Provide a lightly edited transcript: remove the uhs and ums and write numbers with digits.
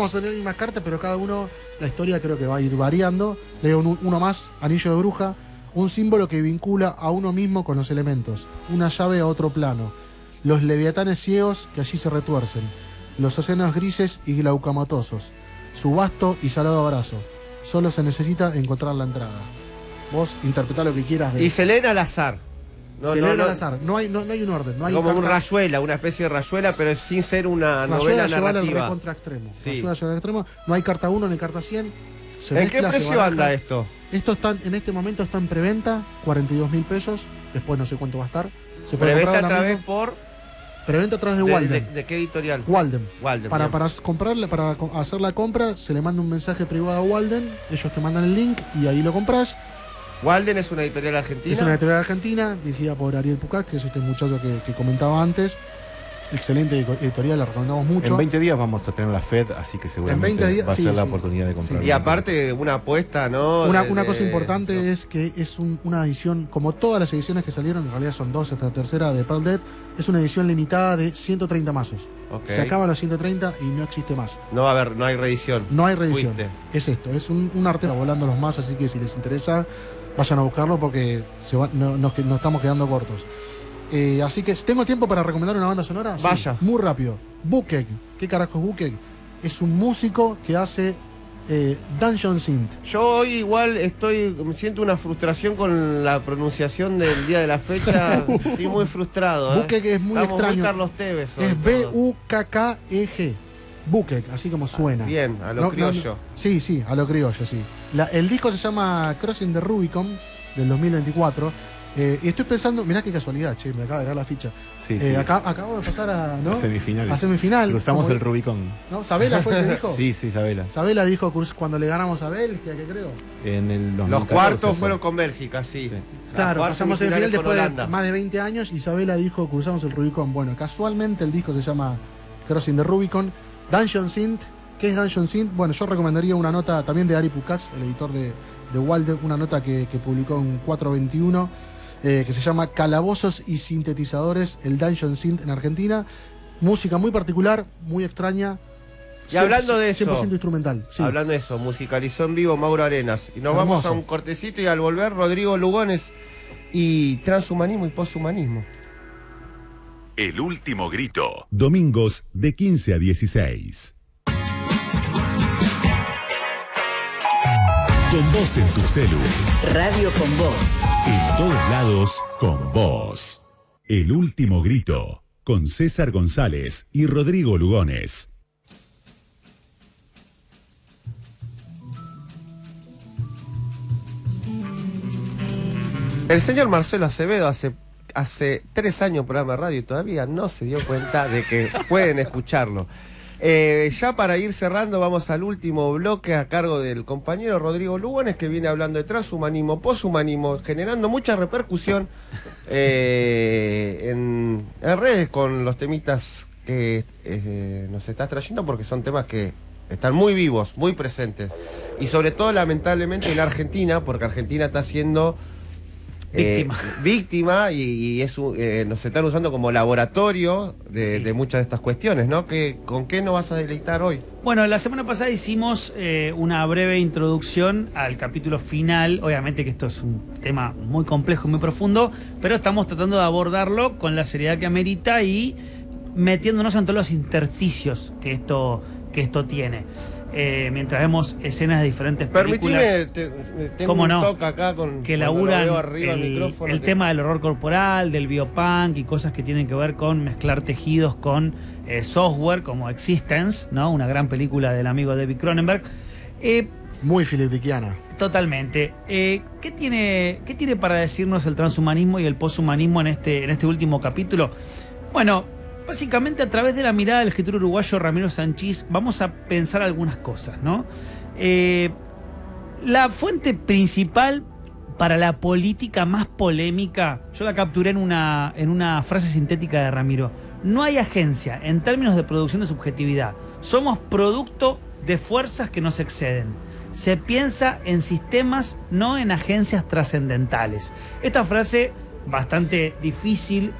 vamos a tener las mismas cartas, pero cada uno, la historia creo que va a ir variando. Leo uno más, Anillo de Bruja, un símbolo que vincula a uno mismo con los elementos, una llave a otro plano, los leviatanes ciegos que allí se retuercen, los océanos grises y glaucomatosos, su vasto y salado abrazo. Solo se necesita encontrar la entrada. Vos interpretá lo que quieras. Y se leen al azar. Se leen al azar, no hay un orden. No hay como carta... un rayuela, una especie de rayuela, pero sin ser una rayuela novela narrativa. Al recontra extremo. Sí. Rayuela llevar al extremo. No hay carta 1 ni carta 100. ¿En qué precio anda esto? En este momento está en preventa, 42.000 pesos. Después no sé cuánto va a estar. Se puede preventa a través por... Preventa a través de Walden. ¿De qué editorial? Walden. Para comprarle, para hacer la compra, se le manda un mensaje privado a Walden. Ellos te mandan el link y ahí lo compras. Walden es una editorial argentina. Es una editorial argentina, dirigida por Ariel Pucac, que es este muchacho que comentaba antes. Excelente editorial, la recomendamos mucho. En 20 días vamos a tener la FED, así que seguramente va a ser la oportunidad de comprar. Y aparte, una apuesta, ¿no? Una cosa importante es que es una edición, como todas las ediciones que salieron, en realidad son 2 hasta la tercera de Pearl Dead, es una edición limitada de 130 mazos. Okay. Se acaban los 130 y no existe más. No hay reedición. No hay reedición. Es esto, es un arte volando los mazos, así que si les interesa, vayan a buscarlo porque nos estamos quedando cortos. Así que tengo tiempo para recomendar una banda sonora. Vaya. Sí, muy rápido. Bukek. ¿Qué carajo es Bukek? Es un músico que hace Dungeon Synth. Yo hoy igual siento una frustración con la pronunciación del día de la fecha. Estoy muy frustrado. Bukek es muy extraño. Muy Carlos Tevez. Es B-U-K-K-E-G. Bukek, así como suena. Bien, a lo criollo. Sí, a lo criollo, sí. El disco se llama Crossing the Rubicon, del 2024. Y estoy pensando, mirá qué casualidad, che, me acaba de dar la ficha. Sí. Acabo de pasar a semifinal. Cruzamos el Rubicón. ¿No? ¿Sabela fue el que dijo? Sí, Sabela. Sabela dijo cuando le ganamos a Bélgica, ¿qué creo? En el 2014, los cuartos fueron con Bélgica, sí. Claro, pasamos el final después de más de 20 años y Sabela dijo cruzamos el Rubicón. Bueno, casualmente el disco se llama Crossing the Rubicon. Dungeon Synth. ¿Qué es Dungeon Synth? Bueno, yo recomendaría una nota también de Ari Pucac, el editor de Walden, una nota que publicó en 421. Que se llama Calabozos y Sintetizadores, el Dungeon Synth en Argentina. Música muy particular, muy extraña. Y hablando de eso, 100% instrumental. Sí. Hablando de eso, musicalizó en vivo Mauro Arenas. Y nos vamos a un cortecito y al volver Rodrigo Lugones y transhumanismo y poshumanismo. El último grito. Domingos de 15 a 16. Con vos en tu celu. Radio con vos. En todos lados, con vos. El último grito. Con César González y Rodrigo Lugones. El señor Marcelo Acevedo hace 3 años programa de radio y todavía no se dio cuenta de que pueden escucharlo. Ya para ir cerrando, vamos al último bloque a cargo del compañero Rodrigo Lugones, que viene hablando de transhumanismo, poshumanismo, generando mucha repercusión en redes con los temitas que nos estás trayendo, porque son temas que están muy vivos, muy presentes. Y sobre todo, lamentablemente, en Argentina, porque Argentina está siendo víctima y nos están usando como laboratorio de muchas de estas cuestiones, ¿no? ¿Con qué nos vas a deleitar hoy? Bueno, la semana pasada hicimos una breve introducción al capítulo final. Obviamente que esto es un tema muy complejo y muy profundo, pero estamos tratando de abordarlo con la seriedad que amerita y metiéndonos en todos los intersticios que esto tiene. Mientras vemos escenas de diferentes películas. Permitime, tengo un toque acá con que laburan el tema del horror corporal, del biopunk y cosas que tienen que ver con mezclar tejidos con software, como Existence, ¿no? Una gran película del amigo David Cronenberg. Muy Philip Dickiana. Totalmente. ¿Qué tiene para decirnos el transhumanismo y el poshumanismo en este último capítulo? Bueno, básicamente a través de la mirada del escritor uruguayo Ramiro Sanchís vamos a pensar algunas cosas, ¿no? La fuente principal para la política más polémica, yo la capturé en una frase sintética de Ramiro. No hay agencia en términos de producción de subjetividad. Somos producto de fuerzas que nos exceden. Se piensa en sistemas, no en agencias trascendentales. Esta frase, bastante difícil